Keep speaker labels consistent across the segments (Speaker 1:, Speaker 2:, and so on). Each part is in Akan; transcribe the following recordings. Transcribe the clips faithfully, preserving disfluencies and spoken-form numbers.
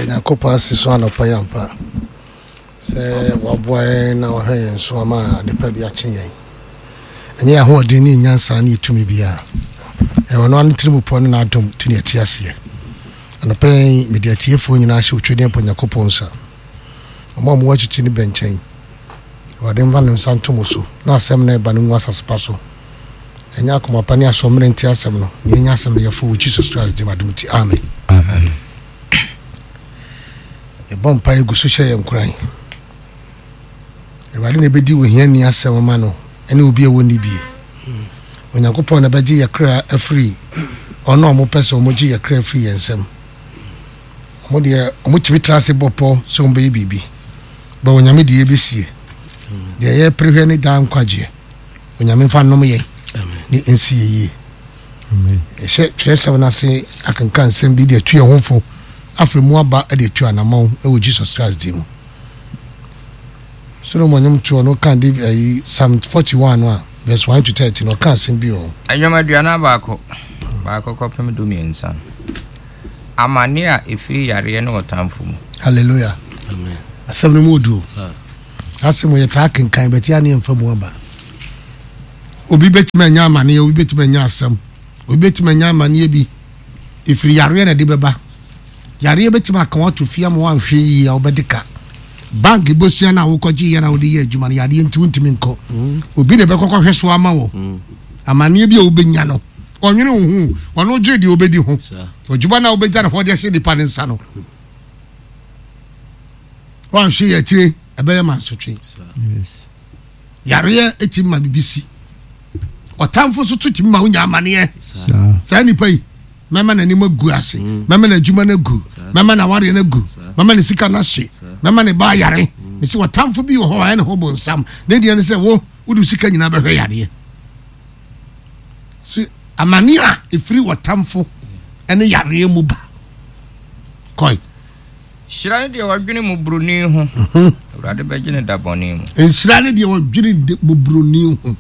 Speaker 1: na kopa siso anopa yampa se waboy na wo hwen so ama de pa bi a chen yen enye ya ho de ni nyansa na itumi bia e wono an trimu po na adom tini atiase anopa media tiefo nyina hye otwede po Yakobon sa ama mo wachichi ni benchen wade mva no santomo so na asem na eba no nwa saspa so enya akoma pani asomre nti asem no ni enya asem de yefo Jesus Christ de madumti amen amen e bom pa egusu hye yenkran e wade ne bedi wo hia ni asem ma no ene obi e woni bie Onyankopon na beji yakra afri ono mo pese mo ji yakra afri yensem mo de mo tibi trase bopo so mbe bibi ba onyame de yebesie de ye prehwe ni dan kwaje onyame fa nom ye amen ni ensi ye amen e she she na se akankan sem bi de tue honfo afi mu aba de tue anamon e wo Jesus Christ di mu so no mo nyam tuo no kan de Psalm forty-one no verse one to thirty no kan sem bi o
Speaker 2: anyama duana baako baako kopem do miensan amania efiri yare no otamfo mu
Speaker 1: hallelujah amen asem no modu asem ye ta kan beti ani mfa mu aba obi betima nya amane obi betima nya asem obi betima nya amane bi efiri yare na de beba yare betima kan wato fia mo anhwe yi ya obedika bank bosia na wokoji ya na odi ye adwuma yare nti untimi nko obi ne bekokọ hweso ama wo amane bi obenya no onwene hu ono gye di obedi ho ojuba na obegya na ho de hye di pa nsa no wan hye ya tire ebeye man sotwe yes yare eti ma bibisi otamfo so tuti ma unya amane sa ni pai mama na ni magu ase mama na adwuma na gu mama na ware na gu mama na sika na hye mama na ba yare misi otamfo bi ho ha na ho bonsam na dia ne se wo udu sika nyina behwe yare si amania efiri watamfo ene yare mu ba koi
Speaker 2: shira ne de wadwene mu bruni ho urade begene da boni mu
Speaker 1: enshira ne de wadwene mu bruni ho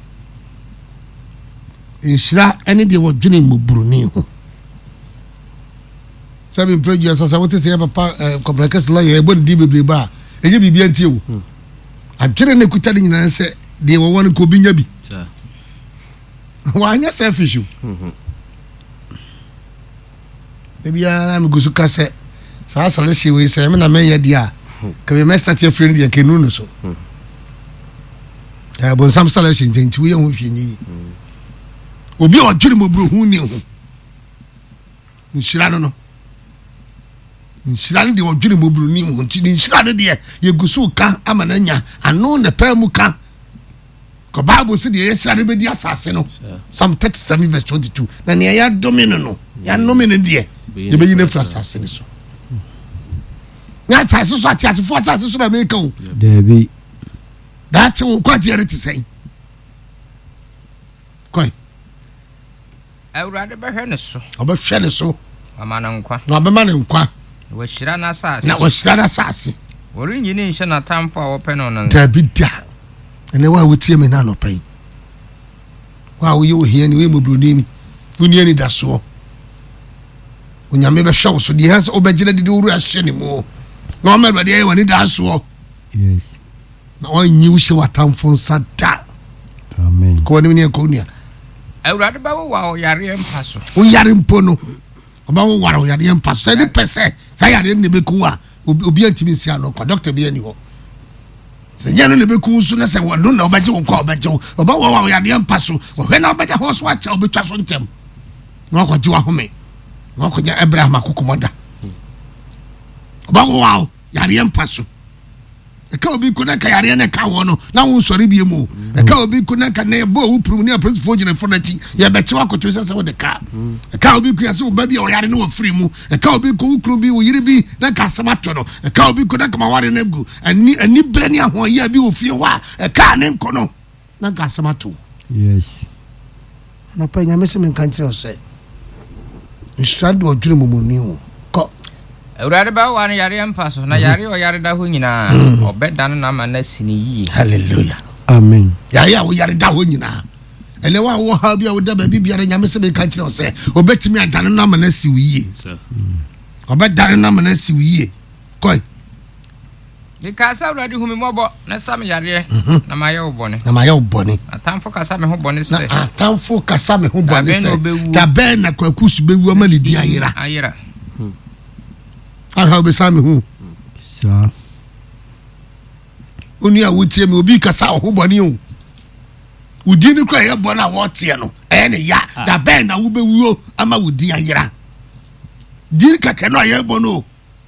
Speaker 1: enshira ene de wadwene mu bruni ho sabi project sasa wote se papa complex la ye bon di bebre ba enye bibia ntie wo adwene ne kuta nyina se de wo won ko binya bi wanya selfish mhm bibia na mgusu kase sa sale si we se me na me ye dia ka be mesta tie friend dia kenu no so eh bon sam sale shi nti we hu hwe ni obi o dwiri mo bro hu ni hu nshira no no nshira ne de o dwiri mo bro ni hu nti nshira ne de ye gusu ka amananya ano na pa mu ka ko Bible say the Israel be di asase no Psalm thirty-seven verse twenty-two na ne ya domino no ya nomino de ye be yine fra asase ni so na asase so ati asefo asase so na me ka o
Speaker 3: David
Speaker 1: that will quite hear it say koi
Speaker 2: awurade behwe ne so
Speaker 1: obehwe ne so
Speaker 2: amana nkwa
Speaker 1: na obema ne nkwa
Speaker 2: wo shira na asase
Speaker 1: na wo shira na asase
Speaker 2: wori nyini nhye na tamfo a wo pe no no
Speaker 1: David ene wa wotie me na no pai wa wo ye ohia ni we mobroni ni woni ni daso onyame be hwa wo so de has obegina didi wuru ahye ni mo na o melode ye woni daso
Speaker 3: yes
Speaker 1: na o nyi wo hye watamfo nsa da
Speaker 3: amen
Speaker 1: ko woni ni ko nia
Speaker 2: awurade ba wo wa yare mpaso
Speaker 1: o yare mpo no oba wo wara o yare mpaso ni pese sa yare ne be ku a obi antimi nsia no kwa doctor bi ani ho nyano ne beku so na se wono na obaje wo kwa obaje wo oba wo wa ya de mpaso ohwe na obaje ho so acha obetwa so ntem na akwaji wa home na akwaja Abraham akokomoda oba wo wa ya de mpaso e ka obi ko na ka yare na ka wo no na wo sori bi emu e ka obi ko na ka na bo wo prum ni apres fo gine fo na ti ya bechi wa koto se se wo de ka e ka obi ko ya se oba bi o yare no wo free mu e ka obi ko ukru bi wo yiri bi na ka samato no e ka obi ko na ka maware na gu ani ani brani ahon ya bi wo fie wa e ka ne nko no na ka samato
Speaker 3: yes
Speaker 1: na pa nya mese men kan tire se nshadu odwiri momoni ho ko
Speaker 2: awurade ba wa na yare mpaso na yare o yare da ho nyina obeda no na ma na sini yi
Speaker 1: hallelujah
Speaker 3: amen
Speaker 1: yare a wo yare da ho nyina ele wa wo ha bia wo da ba bibia nya mese men kan tire se obetimi adane na ma na si wo yi obedare na mana si wiye koi
Speaker 2: de kasa uradi humi mobo na sam yare na maye obone
Speaker 1: na maye obone
Speaker 2: atamfo kasa me ho bone se
Speaker 1: na atamfo kasa me ho bone se da ben na kwakusu bewu amani di ayira
Speaker 2: ayira
Speaker 1: aha obesame hu
Speaker 3: sa
Speaker 1: oni a wotie me obi kasa ho bone o udi ni kwa ye bone a wotie no e ne ya da ben na wo bewu ama wodi ayira di kake no ye bone o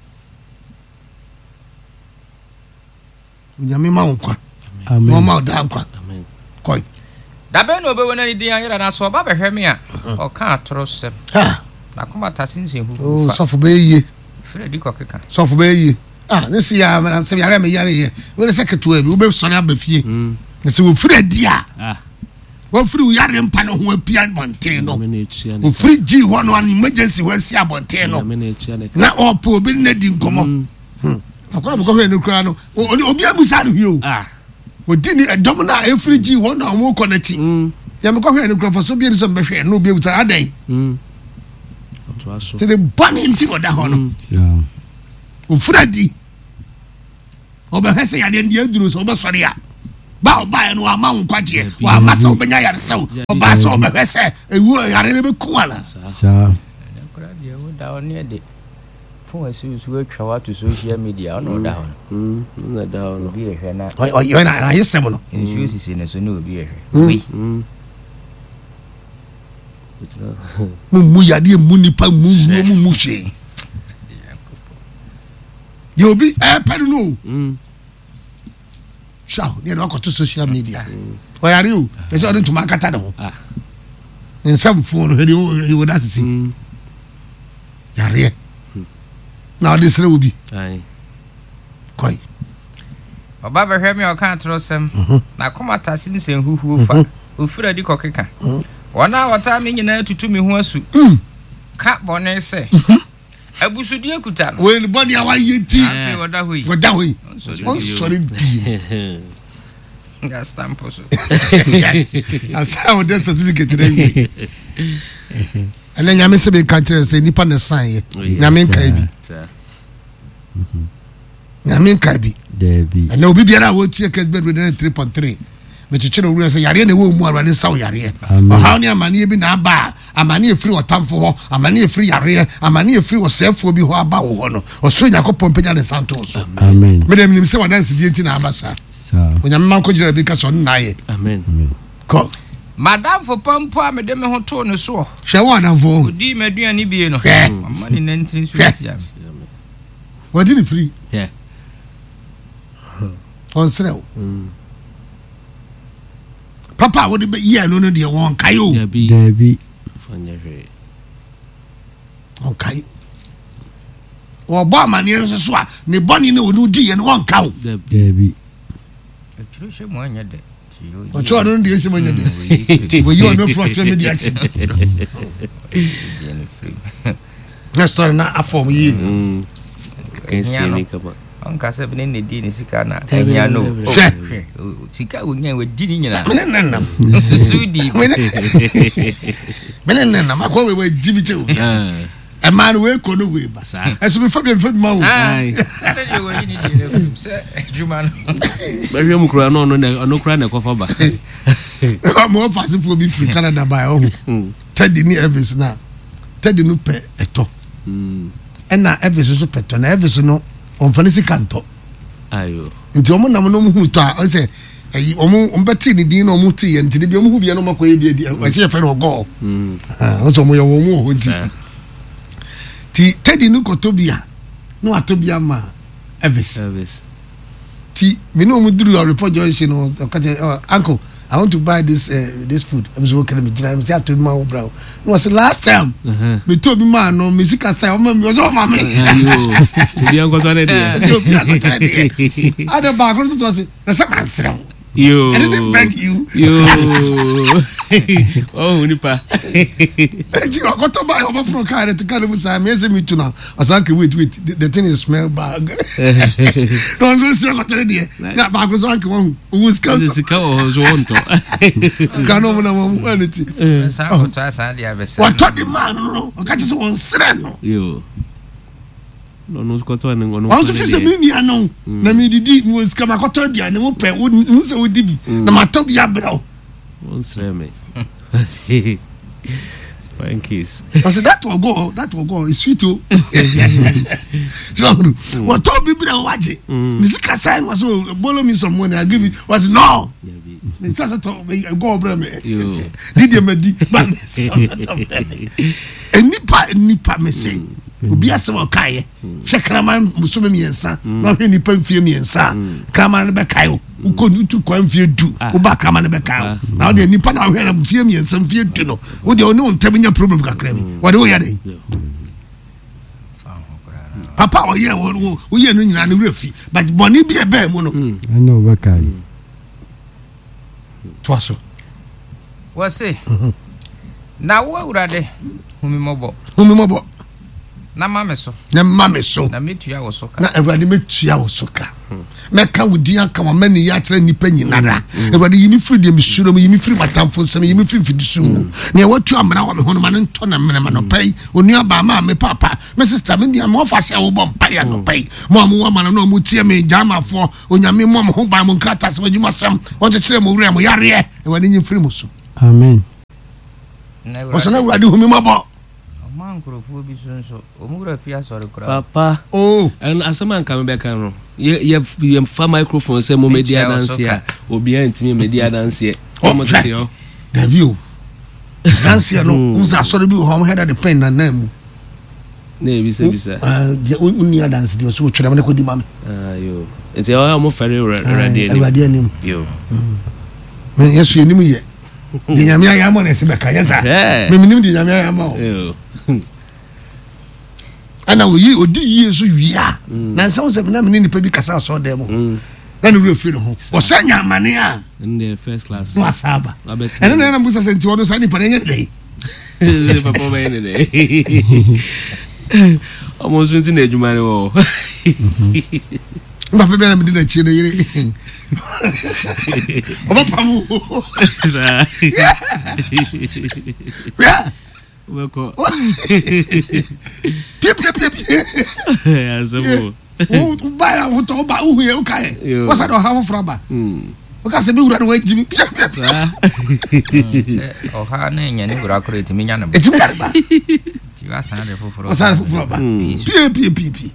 Speaker 1: unyame ma nkwa amen mo ma da nkwa amen koi
Speaker 2: da be no be wona ni din ayira na so ba be hwe me a o ka atoro sem ha na kuma tasinse hu
Speaker 1: oh sofo be ye
Speaker 2: fredi ko keka
Speaker 1: sofo be ye ah nsi ya na se yare me yare ye we se keto abi wo be so na ba fie nsi wo fredi a ah wo fredi wo yare mpa no ho apia bonten no wo fredi ho no an emergency wo si abonten no na opo obi na di nkomo hm akwa biko hwe no kra no obi abusa no hio ah odini edom na efrigi ho na wo connect mm ya me ko hwe no kra for so bi so be hwe no obi abusa adan mm to aso te the bunny nti oda ho no yeah o fredi oba hese ya de ndi aduro so oba sori ya ba oba no ama nkwaje wa masa obenya yare saw oba so oba hese ewu yare ne be kuala
Speaker 3: sa
Speaker 2: kra de wo da oni de fun asu su atwa wa to social media ono da ho mm na da ho no bi ehwe na
Speaker 1: o yo na yesem no
Speaker 2: nsu sisi ne so no bi ehwe wi
Speaker 1: mu mu yade mu nipa mu mu mu mu hwe yo bi e pa no mm sha ne no ko to social media o yare o e so do tuma kata de ho ah nsam phone he he wo that see yare na de sere obi ai koi
Speaker 2: oba be hwe me o kan atoro sem na koma tasinse huhuo fa ofura di kokeka wana wata me nyina tutu me ho asu ka bone se abusudi akuta no
Speaker 1: we ni body awa yenti
Speaker 2: afi woda hoyi
Speaker 1: woda hoyi on sorry bi
Speaker 2: ga stampo so
Speaker 1: asa o de certificate dey ana nyame se be ka kire se nipa na sign ye nyame nkai bi nyame nkai bi
Speaker 3: debi
Speaker 1: ana obi biara wo tie case bed with three point three me chichiro wura se yare na wo mu arwane saw yare o ha ni amane bi na aba amane efiri otamfo ho amane efiri yare amane efiri osefo bi ho aba wo ho no o so yakopon penya de santos
Speaker 3: amen
Speaker 1: me dem ni se wadanse die nti na aba sa
Speaker 3: sa
Speaker 1: onyame man ko jira bi ka so na ye
Speaker 2: amen ko madam fo pampo a me de me ho to no so
Speaker 1: hwe wo adamfo
Speaker 2: odi maduani bie no amane nantin so tia
Speaker 1: what did free
Speaker 2: yeah
Speaker 1: on srew papa wo de be ye no no de won kai o
Speaker 3: debi
Speaker 2: fanyere
Speaker 1: on kai o ba mani so so a ne boni ne onu di ye no won ka o
Speaker 3: debi
Speaker 2: eturo she mo anya de
Speaker 1: o cho no de she mo anya de wo yo no fro tell me di action na story na afom yi
Speaker 2: kan se ni kama on ka se bene ne di ni sika na anya no sika onya we di ni nyina
Speaker 1: menen nan
Speaker 2: sudi
Speaker 1: menen nan ma ko we we jibi che o e man we ko no we ba eso be fa be fa ma o
Speaker 2: ai se we ni di ne film se juma no
Speaker 4: ba hwe mu kura no no no kura na ko fa ba
Speaker 1: mo fa se fo bi free Canada ba o Teddy ni Elvis na Teddy no pe eto mm e na Elvis so peto na Elvis no on fanisi kanto
Speaker 4: ayo
Speaker 1: nti omo nam no hu to a se eyi omo ombeti ni din no omo ti ye nti bi omo hu bi no makoye bi di o se ye fe no go mm ah o so mo ye wo mu ho nti ti Teddy no kotobia no atobia ma Elvis
Speaker 4: Elvis
Speaker 1: ti me no mo duru report joy no uncle I want to buy this uh, this food. I was working with me. I was to my bro. It was the last time. Me told me man no music say o me was o mama.
Speaker 4: Ayo. Bi an ko so na dey.
Speaker 1: Bi an ko so na dey. Ada ba ko so say, "Na say man sit down."
Speaker 4: Yo.
Speaker 1: I didn't beg you.
Speaker 4: Yo. Oh, nipa.
Speaker 1: Ji ko to buy over from car to carry me say me say me too now. I say wait wait the, the thing is smell bad. No so say ko to dey. Na ba ko so anke won. Who is come?
Speaker 4: This ka o so won to.
Speaker 1: Ka no mo na mo anity.
Speaker 2: Sa ko to asa dia be say.
Speaker 1: What to the man no. O ka ti so won sere no.
Speaker 4: Yo. no no koto ne ngono
Speaker 1: wan so fi se me nua no na me didi mo sika makoto bia ne mo pe wo se wo dibi na mato bia brawo
Speaker 4: won sre me one case
Speaker 1: I said that will go that will go it's sweet oh so what to be bra waje me sika sign was so borrow me some money I give you was no me say to go bra me did you me di ba me say enipa enipa me say obi asema kai hwe kraman musome miensa na hwe nipa mfie miensa kraman be kai uko nutu kwa mfie du oba kraman be kai na de nipa na hwe na mfie miensa mfie du no wo de oni ontabnya problem kakra mi wo de wo ya de papa o ye wo wo ye no nyina ne wrefi but boni bi e be mu no
Speaker 3: I know what kai
Speaker 1: twaso
Speaker 2: wo say na wo awurade humi mobo
Speaker 1: humi mobo
Speaker 2: na mame so
Speaker 1: na mame so
Speaker 2: na metua wo so ka
Speaker 1: na awurade metua wo so ka meka wodi aka wa mani ya kire nipa nyinara awurade yimi firi de misuro mu yimi firi matamfo nsem yimi firi fidisu mu na watu amra wa me hono ma nto na mena ma no pai oni aba ma me papa me sister me nua mo fa se wo bom pai no pai mo mo wa ma no mo tie me jamafo onyame mo mo ho ba mo nkrata se adwuma sam won kire mo wura mo yare awurade nyi firi mo so
Speaker 3: amen
Speaker 1: o so na awurade humi mabo
Speaker 2: mankrofo bi sonso omugura fi asore kura
Speaker 4: papa
Speaker 1: oh
Speaker 4: and asema nka me be kan no ye ye fa microphone say mo media dance ya obi antimi media dance o mo tete yo
Speaker 1: davio dance ya no unza asore bi ho mo head the pen na nam
Speaker 4: na e bisa bisa
Speaker 1: ah unia dance dio so twere me ko di mame
Speaker 4: ayo enti o mo fere ready
Speaker 1: ni ready ni
Speaker 4: yo
Speaker 1: me yesu enim ye di nyame ya mo na se be ka yesa me minim di nyame ya mo
Speaker 4: yo
Speaker 1: ana oyi odi yesu wia na nsa wo se na me ni pa bi kasa so dem na no refi no ho o se nyamane a
Speaker 4: in the first class
Speaker 1: no asaba
Speaker 4: abet
Speaker 1: ene na na musa senti wono sa ni pa nye dey
Speaker 4: papa ba ene dey almost twenty na ejumare wo
Speaker 1: mba pe be na me di na chie na yire o ba pamu
Speaker 4: sa
Speaker 1: ya
Speaker 4: weko
Speaker 1: pip pip pip
Speaker 4: ya sabo
Speaker 1: o ba ya o to ba o hu ye o kai o sa do ha fo fraba mm o ka se bi wura no wa jimi
Speaker 2: sa o ha na nya ni wura kro etimi nya na ba
Speaker 1: etimi ya ba
Speaker 2: ti wa san de foforo
Speaker 1: o sa fo fraba pip pip pip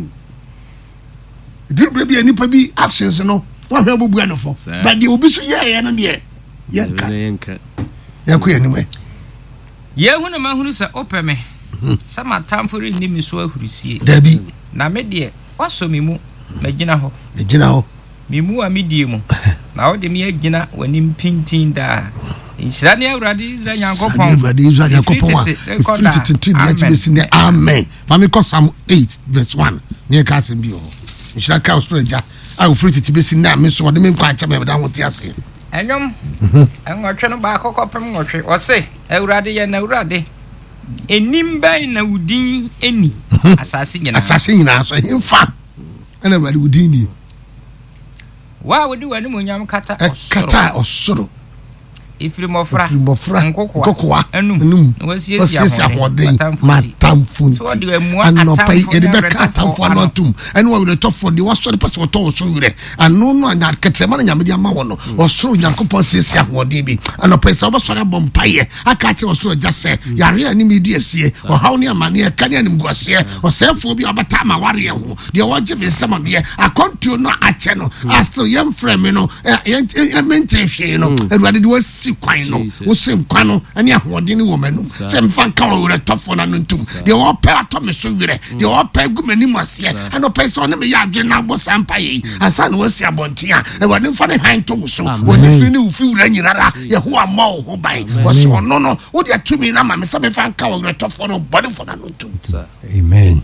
Speaker 1: dir bi ani pa bi actions no wa hwe bobu anofo ba de obi so ye ye no de ye ka ya ku ye ni me
Speaker 2: ye hu na ma hunu sa opeme sama tamfori ni mi so ahurusie
Speaker 1: dabi
Speaker 2: na me de waso mi mu magina ho
Speaker 1: magina ho
Speaker 2: mi mu a mi die mu na wo de mi agina wani mpintin da inshira ne awurade za nyankopon
Speaker 1: awurade za nyankopon a friti tintin dia tibesi ne amen mami ko Psalm eight verse one ne ka se bi ho inshira ka so ja a friti tibesi ne amen so de me kwa cha me da ho ti ase
Speaker 2: enyom enwotwe no ba kokopem nwotwe wo se awurade ye na awurade enim bai na udin eni asase nyina
Speaker 1: asase nyina so himfa ana awurade udin ni
Speaker 2: wa wodi wani munyam kata osoro
Speaker 1: kata osoro
Speaker 2: ifiri mofra
Speaker 1: ifiri mofra
Speaker 2: nkokwa
Speaker 1: enum
Speaker 2: wasiesia
Speaker 1: ahode matamfun anopai ede be katamfo anotum ene wa we tofo de wasori pese wo to so wure anu no na ketrema na nyamede ama wo no osoro nyankopon siesia ahode bi anopai se obosori bompaye aka che osoro jase yare ani medi asie o hawo ne amane e kane ani mguasie o sefo bi obata ma ware ho de woje be sama de akontuo no ache no asto yem frame no e mente hwe no eduade de wasi kwan no wo sem kwan no ani ahode ne wo manum sem fa ka wo re tofo na no ntum de wo pe ato me so wire de wo pe gu mani mu asie ano pe so ne me ya adwe na bo sampa yi asa na wasi abontia eduade mfa ne han to wo so wo de fi ne wo fi wura nyirara ye ho amma wo ho bai wo so no no wo de atumi na ma me se me fa ka wo re tofo no body for na no ntum
Speaker 3: amen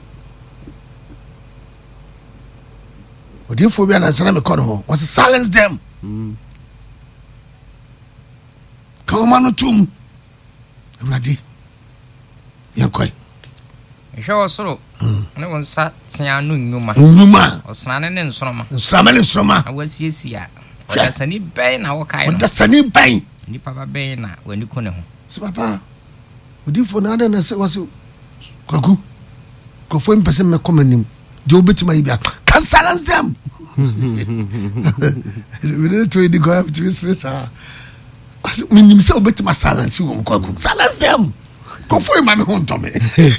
Speaker 1: odi phobia na sana me kono ho was silence them mm. Kama no tum awurade yakoi
Speaker 2: ehwe osoro ne wonsa tia no nnuma
Speaker 1: nnuma
Speaker 2: osrane ne nsoroma
Speaker 1: nsrama ne nsoroma
Speaker 2: awasiesia odasani bai na wokai no
Speaker 1: odasani bai
Speaker 2: ni papa bai na wani kone ho
Speaker 1: si papa odi fo na ada na se wase kwaku Crofo person me come anim. Do betima ibia. Can silence them. We need to go up to this. Minim say obetima silence you go silence them. Crofo ma me hon to me.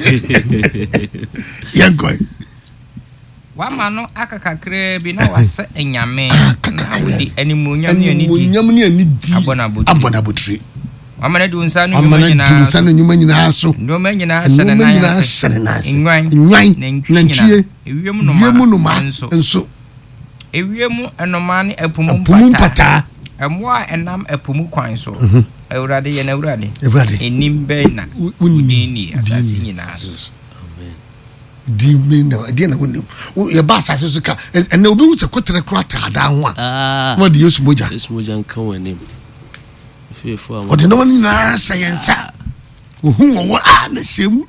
Speaker 1: Yeah go.
Speaker 2: Wama no akakakre bi na wase enyame na wodi animunyam ni ani
Speaker 1: animunyam ni ani di
Speaker 2: abona botri
Speaker 1: abona botri
Speaker 2: wama na du nsa no
Speaker 1: nyuma
Speaker 2: nyina
Speaker 1: du nsa no nyuma nyina so
Speaker 2: nyuma nyina hyɛ na
Speaker 1: nyina hyɛ na ase
Speaker 2: nwan
Speaker 1: nwan
Speaker 2: na
Speaker 1: ntwie
Speaker 2: ewiem no ma
Speaker 1: ewiem no ma
Speaker 2: nso
Speaker 1: nso
Speaker 2: ewiem enoma ne apumu
Speaker 1: apumu
Speaker 2: mpata
Speaker 1: mpata
Speaker 2: ɛmoa ɛnam apumu kwan so awurade yɛ na awurade
Speaker 1: awurade
Speaker 2: enim bɛ na
Speaker 1: wonni
Speaker 2: ni asasi nyina so
Speaker 1: di me na di na wonni ye ba asase so ka na obi wu se kotere kura ta da ho a
Speaker 4: ah
Speaker 1: wo de Yesu moja
Speaker 4: Yesu moja nka wanim fefo am
Speaker 1: o de no ni na sayensa ohu wo a na sem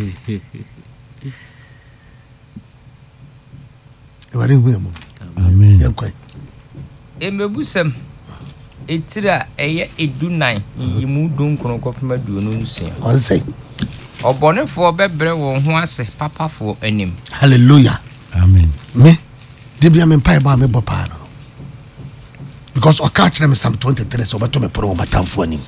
Speaker 1: e wari hu yamo
Speaker 3: Amen.
Speaker 1: yankoi
Speaker 2: emebusem etira eye edunan yimu donkron kofema duonu nsia
Speaker 1: on say
Speaker 2: obonefo bebre wo ho ase papafo anim
Speaker 1: hallelujah
Speaker 3: Amen.
Speaker 1: me de bia me pai ba me bopa no because o catch them Psalm twenty-three so beto me pro matamfo anim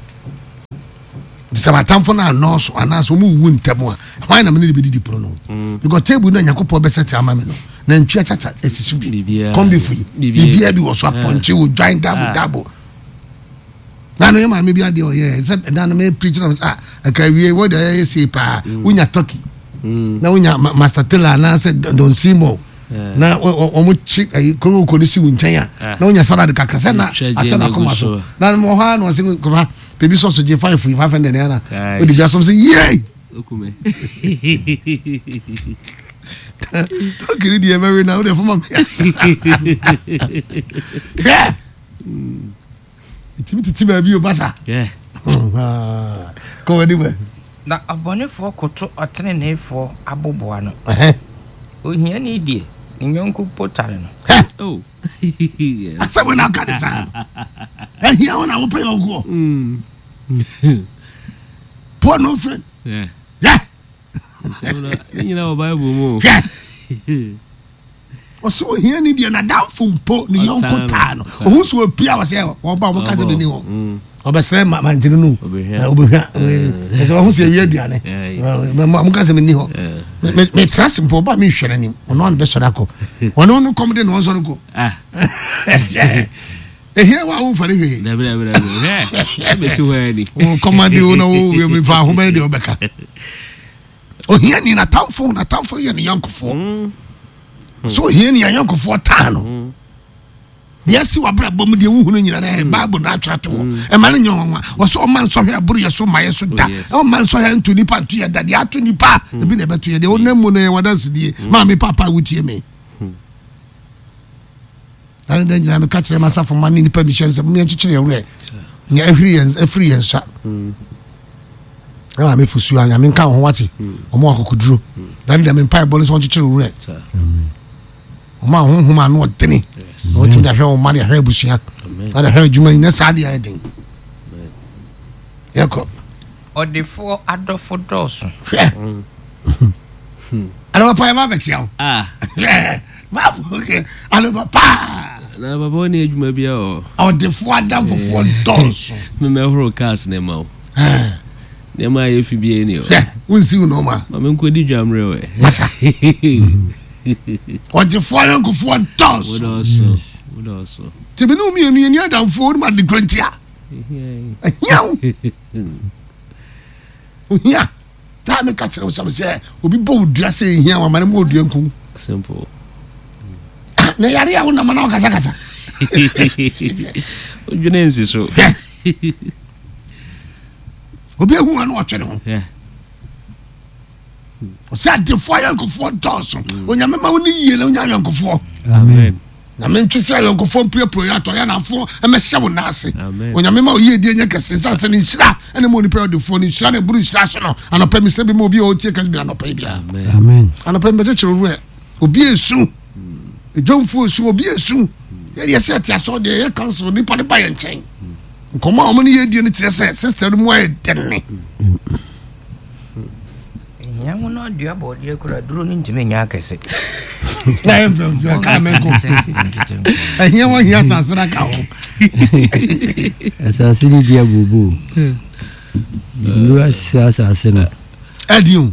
Speaker 1: the matamfo na no so anaso mu wu ntemo a why na me ne be didi pro no because table na yakopɔ be set ama me no na ntwa chacha esisu bi come be free bibia bi wo so aponche wo join double double na no yema me bia de o ye say na me preach na ah aka wie what dey say pa unya turkey na unya master tela na say don simo na o mo chi ko ko ni si unchen ya na unya salad kakra say na atana koma so na mo ha no say ko ba baby sauce je five five hundred na o di bia so say yey
Speaker 4: okume
Speaker 1: turkey di e very now dey for mama yeah Timi titi ba bi o basa.
Speaker 4: Yeah.
Speaker 1: Ah. Ko wadi ba.
Speaker 2: na abonefo koto otenenefo aboboa no
Speaker 1: Eh.
Speaker 2: ohia ni die nyonko potare no
Speaker 4: Oh.
Speaker 1: Asa wona ka de sa. Eh hia wona wo pe onko.
Speaker 4: Mm.
Speaker 1: Poor no friend.
Speaker 4: Yeah.
Speaker 1: Yeah.
Speaker 4: So you know Bible mo.
Speaker 1: Yeah. Oso ohia ni die na downful mpo ni yonko ta no. Ohun so opia wa se o ba mo ka se be ni wo. Obesre ma manjinu no. Obehia. Eh so ohun se wi aduane. Mo ka se me ni ho. Me me trust mpo ba me hwere nim. Ono on be so da ko. Ono no come de no so no ko.
Speaker 4: Ah.
Speaker 1: Eh here wa unfare hwe.
Speaker 4: Da bra bra bra. Eh. Me ti wa ni.
Speaker 1: O command o no we me fa ho be de obeka. O here ni na tamfo na tamfo ye ni yankofo. So here ni yankofo ta no. Yes, wa bra bom de wuhunu nyina na Bible na atrato. E ma ne nyonwa. Wo so man so hwe aburu ye so maye so da. E man so hwe ntu nipa ntu ye da de ato nipa. E bi na beto ye de onamu na wadanse die. Ma me papa wutie me. Dan dan nyina me ka kire masa for man nipa mi hye me nchichire ewre. Nya ehri yen efri yen sha. E ma me fusu anya me nka ho wate. Omo akokuduro. Dan dan me pai bole so nchichire ewre. Oma honhoma no odene no tim da hwe o mari hwe busia na hwe adwuma ina saade ya den yako
Speaker 2: odefo adofo doso
Speaker 1: ana papa ma betia
Speaker 4: Ah.
Speaker 1: ma okay ana papa
Speaker 4: Na baba ni adwuma bia o.
Speaker 1: odefo adam fofo doso
Speaker 4: Me me horo cars ne ma o.
Speaker 1: eh
Speaker 4: Ne ma ye fi bia ni o.
Speaker 1: unsi no ma
Speaker 4: Ma me nko di dwamre we.
Speaker 1: masa odefo yankofo doso
Speaker 4: Wodo so. Wodo so.
Speaker 1: tibinu mi enu ni adam fo ma de krantia yaw ya ta me ka kire so se obi bo odua se hia wa mane mo odua nku
Speaker 4: Simple.
Speaker 1: na yare ya wona mana kasa kasa
Speaker 4: Ojune nsi so.
Speaker 1: obi ehu anu otwere ho
Speaker 4: Yeah.
Speaker 1: o sa de fo yankofo doso onyame ma woni yie na onya yankofo
Speaker 4: Amen.
Speaker 1: na me ntwehwe yankofo mpre proyato ya na afo e me hye wo na ase
Speaker 4: Amen.
Speaker 1: onyame ma oye die nya kase sa se ni hira ene mo ni pe de fo ni hira na buru hira so no anopa mi se bi mo obi o tie kas bi anopa bi
Speaker 4: Amen.
Speaker 3: Amen.
Speaker 1: anopa mi te chiro ru obi esu ejomfo esu obi esu ye ye se tia so de ye cancel ni pa de ba ye nchen nkoma o mo ni ye die ni tire se sister mu e denne
Speaker 2: nya mo no dua body akura duro ni ntime nya akese
Speaker 1: na em fem ka me ko ehia wo hia asasra ka ho
Speaker 3: asase ni dia bubu lu asase no
Speaker 1: adiun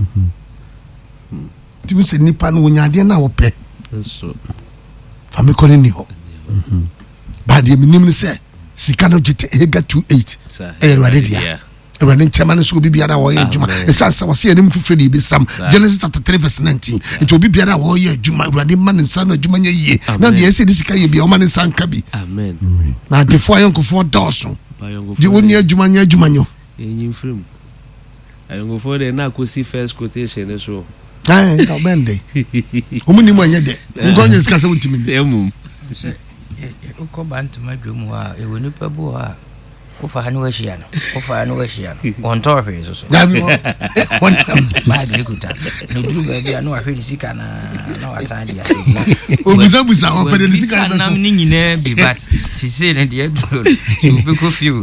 Speaker 1: timi se nipa no nyade na wo pe
Speaker 4: so
Speaker 1: fa me ko ni ho ba de minim ni se sika no jite ega two eight eh rade dia Ewani nchema ne so bibiara wo ye adwuma esa sa wo se anim fufre de bi sam Genesis chapter three verse nineteen nti obi biara wo ye adwuma Ewani ma ne nsa no adwuma nya yie na de ese de sika ye bia o ma ne nsa nka bi
Speaker 4: amen
Speaker 1: na de fo ayon kofo dawso di woni adwuma nya adwuma nyo
Speaker 4: enyin frem ayon kofo de na kosi first quotation so
Speaker 1: eh ka bende o mu ni mo anya de ngonye sika se wutimi
Speaker 4: de emum
Speaker 2: se e ko bantu madwum wa e woni pa bo ha ufa hanu washia no ufa hanu washia no on top of so
Speaker 1: gabi won
Speaker 2: ba agriculture no duru ba bia no ahwe sika na na wasan dia
Speaker 1: obuza buza o pede sika na so
Speaker 2: nam ni nyina bi but si se ne dia duro so be ko fiu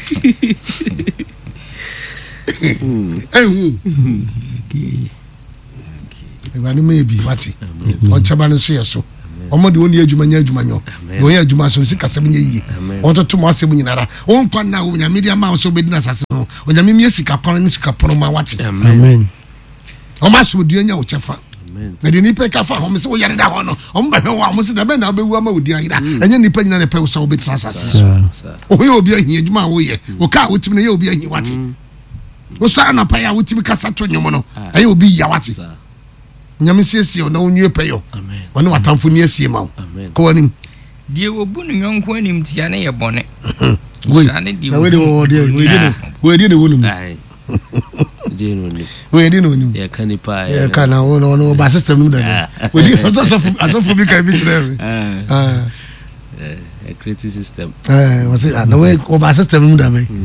Speaker 1: eh hu Ewani maybe wati on chaba no so yeso omo de woni adwuma nya adwuma nyo wo ye adwuma so sika sem nya yi won to to mo asem nyinara won kwa na wo nya media ma so bedina sase no onya me mie sika pon ni sika pon ma wati
Speaker 3: amen
Speaker 1: o ma so dua nya wo chefa
Speaker 4: amen
Speaker 1: na de nipa ka fa ho me se wo yare da ho no o mba hwe wo mo se da be na bewu ama odi ayira enya nipa nyina ne pe wo so wo betina sase o ye obi ahi adwuma wo ye wo ka wo timi na ye obi ahi wati wo so ana pa ya wo timi kasa to nyomo no aye obi ya wati nyame siesie na onwie peyo
Speaker 4: amen
Speaker 1: woni watamfo ni asie ma
Speaker 4: amen
Speaker 1: ko woni
Speaker 2: die obu no nyonko anim tia na ye bone
Speaker 1: we na we de wo de we de no we de no wonu
Speaker 4: ai je no ni
Speaker 1: we de no wonu
Speaker 4: ya kanipa
Speaker 1: ya kana wo no no ba system no da we de so so so for bi ka bi tire ah
Speaker 4: a creative system
Speaker 1: eh was it na we ko ba system no da be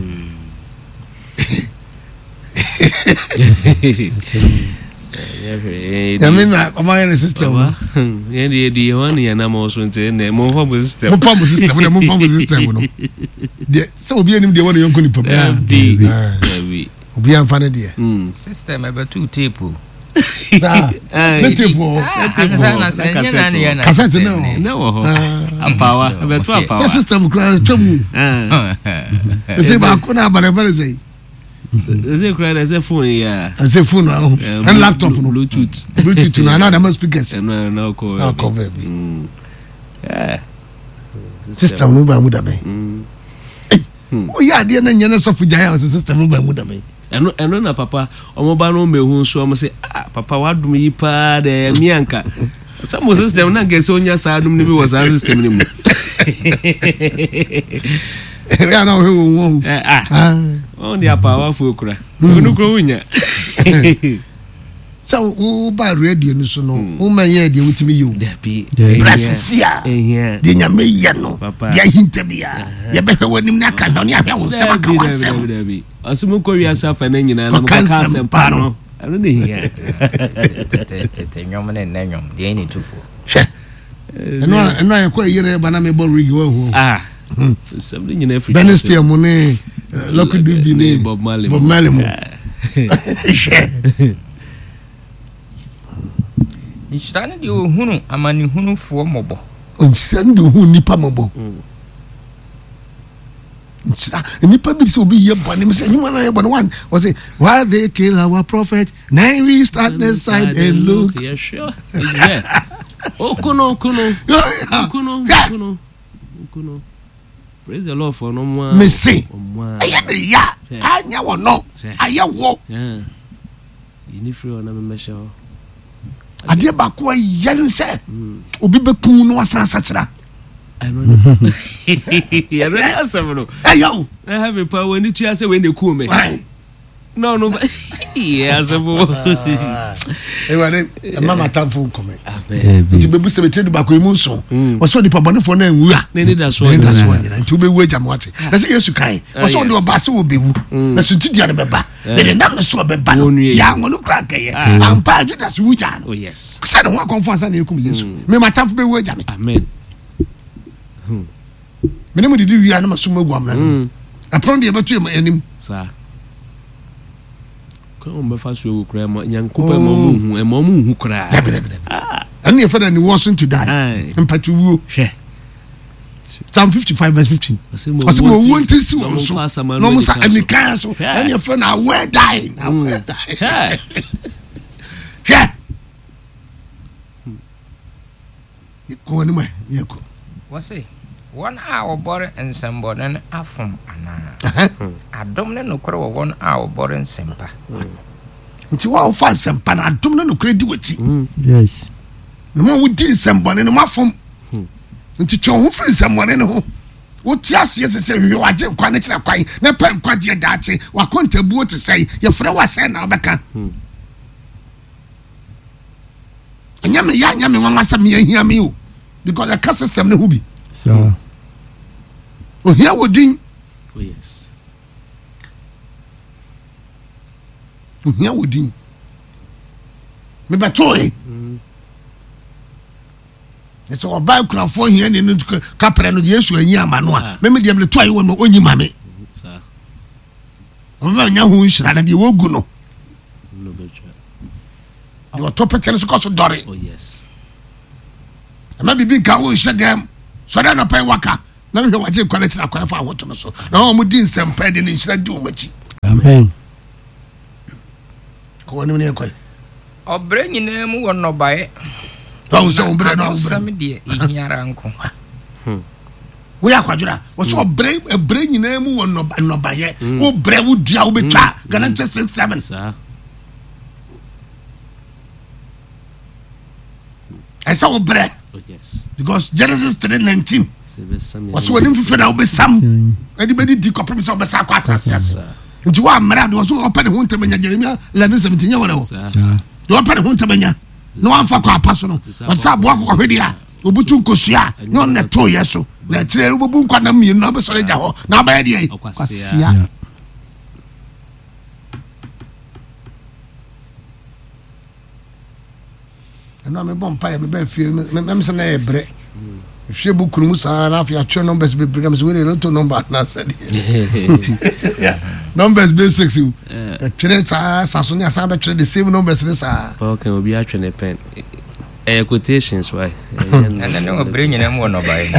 Speaker 1: ya me na o ma ye system
Speaker 4: ya di di wani ya na mo so nte na mo fa system
Speaker 1: mo fa system na mo fa system no de so obi anim de woni yonko ni pam
Speaker 4: ya bi ya bi
Speaker 1: obi an fa ne de
Speaker 2: system ebe two tape
Speaker 1: sa ne tape o
Speaker 2: asa na se nya na ne na
Speaker 1: cassette na o
Speaker 4: na wo ho apawa ebe to apawa
Speaker 1: system kra twam eh se ba ko na ba ne ba sei
Speaker 4: Eze kura na eze phone ya.
Speaker 1: Eze phone no. And laptop no.
Speaker 4: Bluetooth.
Speaker 1: Bluetooth na na da speakers.
Speaker 4: No no ko.
Speaker 1: Na ko baby.
Speaker 4: Yeah.
Speaker 1: System no ba mu da be. Mm. O ya de na nyane so fuja ya system no ba mu da be.
Speaker 4: Eno eno na papa omo ba no mehu so omo se ah papa wadum yi pa de mianka. Some system na get so nya sa adum ni bi was system ni mu.
Speaker 1: Ya na ho wo.
Speaker 4: Ah. On dia power fu kura. Onu kro unya.
Speaker 1: So u ba radio ni so no. U ma ye de wutimi yo.
Speaker 4: Da bi.
Speaker 1: Presia.
Speaker 4: Eh.
Speaker 1: De nya me ye no. Dia hinta bia. Ye be hwe wanim na ka no ni ahwe wo se maka wasem.
Speaker 4: Da bi. Asimu ko wi asafa na nyina na maka asem pa no. Ano ne hia.
Speaker 2: Te nyom ne na nyom. De ni tufo.
Speaker 1: Hwe. Eno eno ye ko yire ba na me bo rig wo ho.
Speaker 4: Ah. Something in Africa.
Speaker 1: Benestia money, Lucky Dubby,
Speaker 4: Bob Marley.
Speaker 1: Bob Marley.
Speaker 2: Nshirane di ohunu amani hunu fo mobo.
Speaker 1: Nshirane di ohunu nipa mobo. Nshira nipa bi so bi ye bone me say nyuma na ye bone one was say why they kill our prophet now we start the side and look.
Speaker 4: Yeah sure. Yeah. Oh kuno kuno. Kuno kuno. Kuno. Praise the Lord for no more.
Speaker 1: Me say. Aya ne ya. Anya wo no. Aya wo.
Speaker 4: Yeah. You need free on me measure.
Speaker 1: Ade ba ko ya ne say. Obi be kun no asan sachira.
Speaker 4: I know. Yeah, that's several.
Speaker 1: Hey yo.
Speaker 4: I have a power when you say when they cool me. No no. Yeah, several.
Speaker 1: E wane mama tamfo nkome.
Speaker 4: Amen.
Speaker 1: Nti bebu se betre du bakọ emu so. O so di pabonefo na nwura.
Speaker 4: Ne ni da so.
Speaker 1: Ne da so nyina. Nti obewu ajamwate. Na se Yesu kai. O so de oba se obewu. Na so tidia ne beba. De de nam so beba. Ya ngono kra kaye. Ampa Judas wuja.
Speaker 4: Oh yes.
Speaker 1: Say no one conference na ekum Yesu. Me matamfo bewu ajame.
Speaker 4: Amen.
Speaker 1: Hmm. Me nemu didi wi ana maso magu amna. Apron de betu em anim.
Speaker 4: Sir. Come me fa so kura ma Nyankopon ma mu hu e ma mu hu kura.
Speaker 1: And if any wasn't to die. And patu
Speaker 4: hwe.
Speaker 1: Psalm fifty-five verse fifteen. Ase mo won ti si won so. No mo sa any kan so. And your friend are where dying. Where dying. Yeah. Ko ni mo yeko.
Speaker 2: What say? One hour bore and somebody afum ana. Adom ne no kro one hour bore and sempa.
Speaker 1: Nti wa o fa sempa na adom ne no kro di wati.
Speaker 3: Yes.
Speaker 1: No mo wudi sempa ne no mafom. Nti cho ho free sempa ne ho. Wo ti ase se se hwe waje kwa ne kira kwan na pa nkwaje daate wa kontabuo te sei ye frɛ wa sei na obeka. Anya me ya anya me wan asa me ahia me o because the caste system ne hu bi.
Speaker 3: So
Speaker 1: oh here wodin.
Speaker 4: Oh yes.
Speaker 1: Oh here wodin. Me ba toy. It's all about crafo here ni no kapere no Yesu anyi amano a me me dem le toy wo no onyi mame.
Speaker 4: Sir.
Speaker 1: Oba nya hu nhira na de wogu no.
Speaker 4: No betra.
Speaker 1: You top ten so koso dore.
Speaker 4: Oh yes.
Speaker 1: Ma bibi ka wo hye dem. So da no pai waka. Na me waje kwality na kwafa ahoto no so. Na o mu di nsempa de ni nhira di o machi.
Speaker 3: Amen.
Speaker 1: Ko woni ne kwai.
Speaker 2: Obre nyina mu wo no bae.
Speaker 1: Ba so obre no obre.
Speaker 2: Sam de ihiara nko.
Speaker 1: Wo ya kwadura. Wo so obre obre nyina mu wo no no bae. Wo bre wo dia wo betwa. Gana six seven.
Speaker 4: Sir.
Speaker 1: I saw obre.
Speaker 4: Oh yes.
Speaker 1: Because Genesis three nineteen.
Speaker 4: Sebesam.
Speaker 1: Was when him fi na obesam. Anybody di kopem so obesa kwa asase. Nti wa mra de so open ho ntamanya Jeremia eleven seventeen ya wona wo. Do open ho ntamanya. No one fa kwa apaso no. Wa sa bo akọ hwede a obutu nkosua. No na to yeso. Na tire obubu nkwa na mienu na obesore ja ho. Na ba ye de kwasia. No me bon pa me be fie me me se na ebre fie bu kuru musa na afia twa numbers be bre na so we no to number na said numbers be six you eh twere sa sa so ne asa be twere the same numbers ne sa
Speaker 4: okay obi a twere pen eh quotations why
Speaker 2: and then no bring nyina mu no bae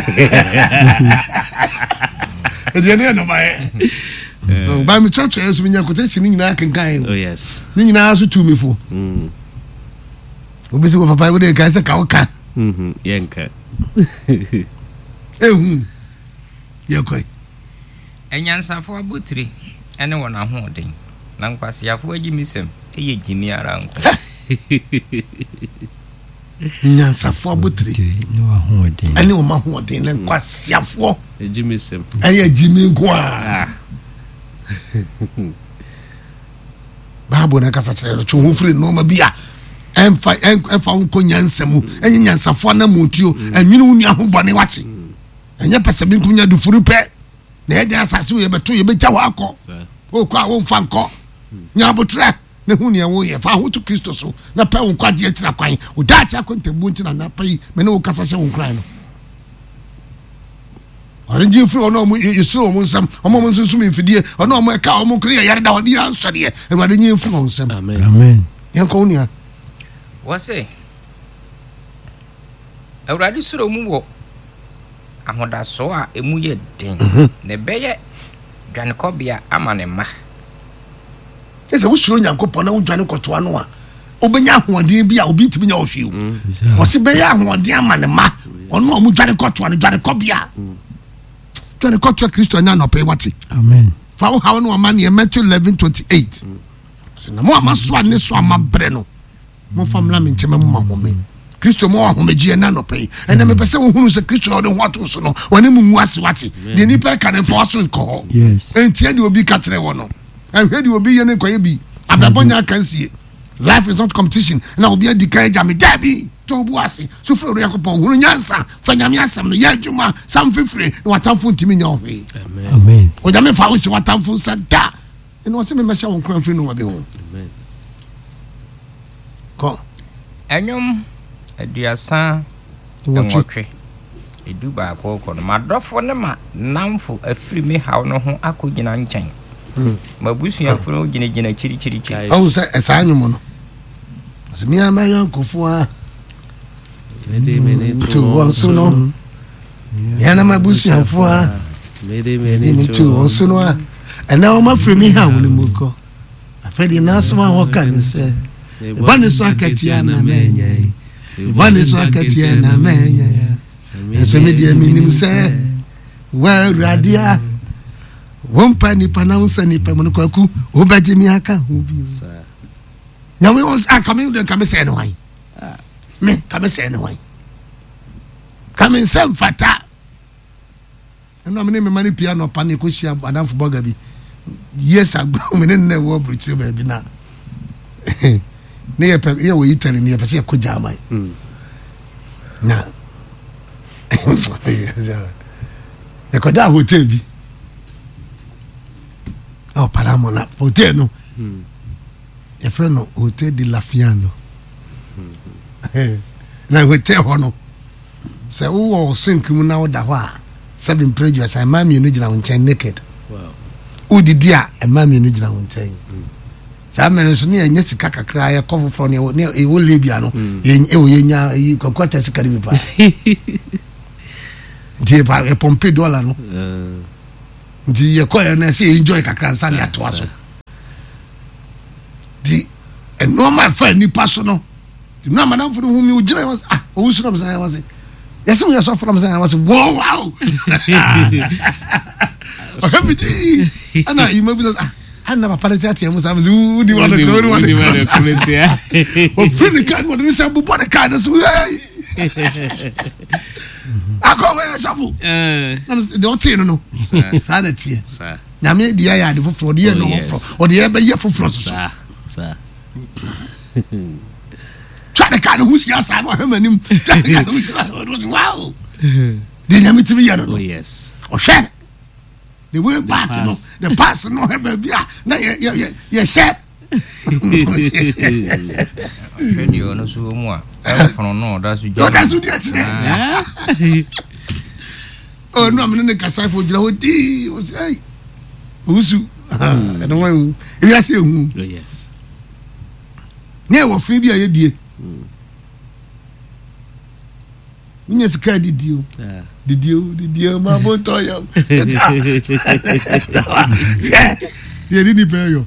Speaker 1: e de ne no bae ba mi church so mi nya quotation nyina kankan
Speaker 4: oh yes
Speaker 1: ni nyina so tu mi fo
Speaker 4: mm
Speaker 1: obisi ko papa go de ka se ka o ka
Speaker 4: mhm yenka
Speaker 1: ehun yakoi
Speaker 2: enyansafo abotire ene wona hoden na nkwasiafo agimisem eye gimi ara nko
Speaker 1: nyansafo abotire
Speaker 3: ni wa hoden
Speaker 1: ene wo ma hoden na nkwasiafo
Speaker 4: agimisem
Speaker 1: eye gimi nko a babo na kasa kire cho ho free no ma bia emfa emfa unko nyansam enye nyansafo na montio enwene unu ahobone wache enye pese bi nkunya du furu pe na eje asase we beto ye beja wa akọ o kwa wo mfa nkọ nya botre na hu ne wo ye fa ho to Kristo so na pe wo kwaje atira kwan o da cha kontabu ntina na pe me ne wo kasa hye wo kran no orange free ono mo isro mo nsam omo mo nsunsu me mfidie ono mo ka omo kre yare da wodi ansode e ewade nyi mfu no nsam
Speaker 4: amen
Speaker 3: amen
Speaker 1: yanko unia
Speaker 2: wase awradi suro mu wo ahoda so a emu ye den ne beye dwane kobia amane ma
Speaker 1: ese wo suro Nyankopon na wo dwane kotoa no a obenya ahoden bi a obi ntimi nya ofiu wo se beye ahoden amane ma ono mu dwane kotoa no dwane kobia dwane kotoa Kristo nya no pe wati
Speaker 3: amen
Speaker 1: fa wo hawo no amane Matthew eleven twenty-eight so na mo amaso ane so amabre no mo famla me nchema mo mahome Kristo mo ahomegie na no pe ene me pese wo hunu se Kristo de ho ato so no woni mu mu ase wate de ni pe kan fo so nko
Speaker 3: yes
Speaker 1: entie de obi ka kire wo no ehwe de obi ye ne koye bi ababonya kansie life is not competition na obi adi kan ja me dabi to bu ase so fro Yakobon hunu nyansa fa nyame asem no ya dwuma sam fifre no watamfo ntimi nya ohwe
Speaker 4: amen
Speaker 1: amen o ja me fa wo se watamfo sa da ene wo se me mesha wo kran fri no wa be ho
Speaker 4: amen
Speaker 1: ko
Speaker 2: enyom aduasa enwotwe edu ba ko ko no madofo ne ma namfo afiri me haw no ho akogina nchen mabusu afro gine gine chiri chiri chiri
Speaker 1: awu say esa nyumo no as me am yankofo a
Speaker 4: mede mene
Speaker 1: to wonso no yana mabusu afo a
Speaker 4: mede
Speaker 1: mene
Speaker 4: mene
Speaker 1: to wonso no a ana o ma frɛ mi ha woni muko afedi na so ma ho kan se bani so akatia na menya bani so akatia na menya eso me dia minim se wa radia wompa ni pa na unsa ni pa mo kwaku obaje mi aka ho bi ya we was akame de kame se no wan me kame se no wan kame se mfata no me me mani piano pa ne ko hia adanfo boga bi yes agbo me ne ne wo bruchire ba bi na ne ye pe ye wo yitari ne ye pe se ko jamai na e ko da hotel bi oh paramona hotel no e fe no hotel di Lafiano na hotel ho no se wo sink mu na wo da ho a seven prejudice I mami no gina won chen naked
Speaker 4: wow
Speaker 1: udidi a e mami no gina won chen sa men so ne anya sika kakra ya kofo fro ne e wo lebia no e wo yenya yi kokota sika bi pa die pa e pompe dollar no di ye ko ya na se enjoy kakra nsa ne ato aso di e normal fa ni paso no di na madam furu hu mi ujira ah o wusu na msa was yes we are so from msa was wow wow o have di ana imabi ah ana papa na tiati mu sa mu di wona ko wona
Speaker 4: di wona ko metia
Speaker 1: o free card mo de se bu bo de card so akowe safu eh na de otin no sa na tie
Speaker 4: sa
Speaker 1: na me dia ya de foforo de no foforo o de be ye foforo so
Speaker 4: sa sa
Speaker 1: try the kind of who's ya sa no hamanim wow de nyame tibi ya no
Speaker 4: oh yes
Speaker 1: o hwe the way back no the past no he ba bia na ye ye ye share
Speaker 2: radio no so mu a e fon no da so
Speaker 1: jo da so dia tire oh no me ne kasa fo gira ho di o say usu I don't want e bi ase hu
Speaker 4: oh yes
Speaker 1: ne wo fin bia ye die nye sika didi o didi o didi o ma bo to yo ye didi pe yo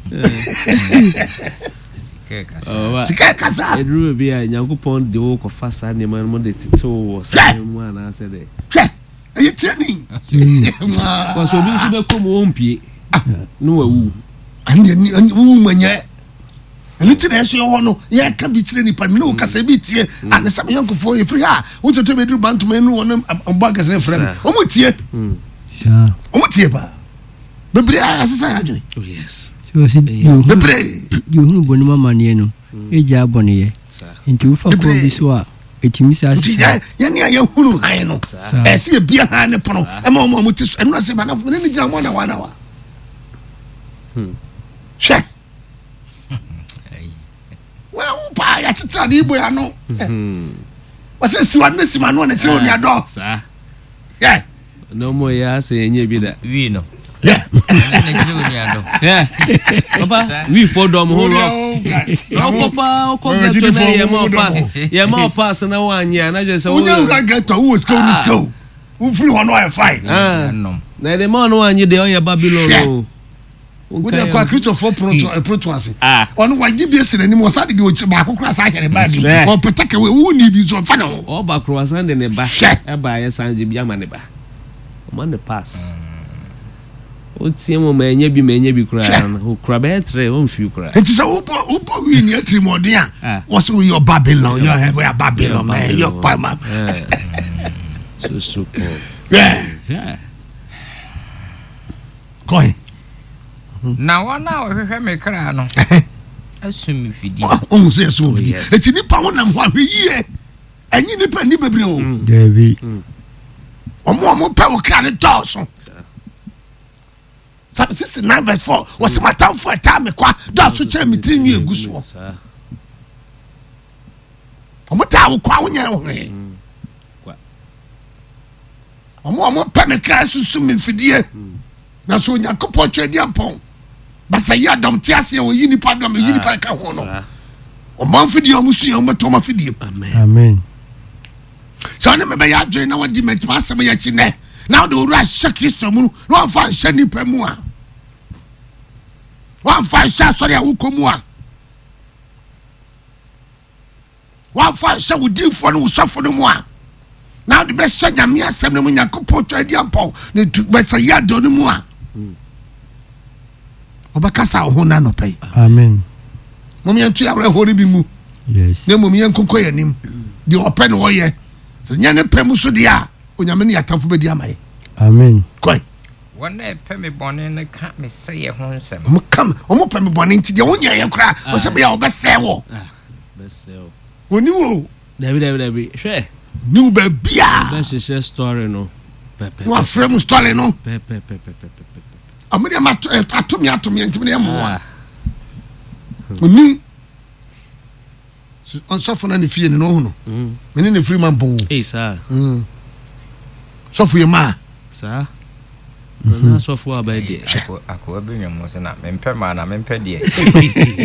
Speaker 1: sika kasa
Speaker 4: edru bi a Nyankopon de wo ko fasa ne man mo de tito wo sa mu ana se de
Speaker 1: hwe e training
Speaker 4: wa so bi su be ko mo ompie no wa wu
Speaker 1: anye ni wu manye elite na so ho no ye ka bi tire ni pa mi no kasa bi tie an sa yanko fo e free ha wo to to be dru bantu me no wona ombagas na frem o mo tie
Speaker 3: sha
Speaker 1: o mo tie ba bebre asesa ya dwene
Speaker 4: oh yes
Speaker 3: so si yo
Speaker 1: bebre
Speaker 3: yo hunu boni mama ne no eja boni ye nti wo fa ko bi so a etimi sa
Speaker 1: ti ya ya ne ya hunu han no e se bia han ne pono e ma mo mo ti so e no se ba na ne ni gira mo na wa na wa hmm she wala upa ya tita di ibo ya no wase siwa ne sima no ne ti o ni ado
Speaker 4: sa
Speaker 1: yeah
Speaker 4: no mo ya se enye bi da
Speaker 2: wi no
Speaker 1: yeah
Speaker 2: ne ti o ni ado
Speaker 4: yeah papa we for dom ho lo no papa o ko get to na ye mo pass ye mo pass na wa anya na je se
Speaker 1: wo nya ga get to wo skill ni skill wo free one no fine
Speaker 4: ah no na de mo no anya de o ye Babylon no
Speaker 1: wo de kwa Christopher proto proto ase onu wa gi bi ese nanim wo sa de o ba kokura sa here ba bi o petake we wo ni bi so fa na
Speaker 4: o ba croissant de ne ba e ba ye sanje bi ama ne ba o man ne pass o tie mo ma enya bi ma enya bi kura na o kura be tre o mfi kura
Speaker 1: enti so wo wo wi ni atrimodi a wo so your Babylon your he we Babylon man your pama
Speaker 4: so super
Speaker 1: yeah
Speaker 2: yeah
Speaker 1: koi
Speaker 2: na wana o hwehwe me kra no asumi fidi
Speaker 1: o mu se so fidi eti nipa wonam ho ahwe yie enyi nipa ni bebre o
Speaker 3: David
Speaker 1: o mo mo pa wo kra ne toso Psalm sixty-nine verse four was my time for a time kwa do so che mi tin wi eguso o mo ta wo kwa wonya ho he
Speaker 4: kwa
Speaker 1: o mo mo pa me kra susu mi fidie na so Nyankopon twedi ampon basa ya dom te ase o yi nipa dom yi nipa ka ho no o man fidi o musu ya o meto ma fidi
Speaker 3: amen amen
Speaker 1: so ne me be ya dwe na wadi met ma asem ya chi ne now the rush Kristo mu no fa hye nipa mu a wa fa hye sorry a wukomu a wa fa hye wudifo no wusofo no mu a now the best nyame asem no mu Yakobon twa di ampo ne besa ya do no mu a obakasa ho na no pay
Speaker 3: amen
Speaker 1: mom yantu ya re hori bi mu
Speaker 3: yes
Speaker 1: ne mom yankonko yanim di open wo ye nya ne pem so dia onyame ne yatafo be di amaye
Speaker 3: amen
Speaker 1: koi
Speaker 2: wona pem me bone ne ka me seye ho nsem
Speaker 1: mo kam mo pem me bone nti dia wonya ye kra o se be ya obese wo
Speaker 4: ah bese wo
Speaker 1: oni wo
Speaker 4: dabi dabi dabi hwe
Speaker 1: ni wo ba bia
Speaker 4: ba share story no pepe
Speaker 1: no frame story no
Speaker 4: pepe pepe pepe
Speaker 1: amudi ma atomi atomi ntimi ne mo oni on sofo na ne fie ne no hu no meni ne free man bon
Speaker 4: eh sa
Speaker 1: mm sofo ye ma
Speaker 4: sa na sofo abade
Speaker 2: akọ akọ abenwam se na mempe ma na mempe de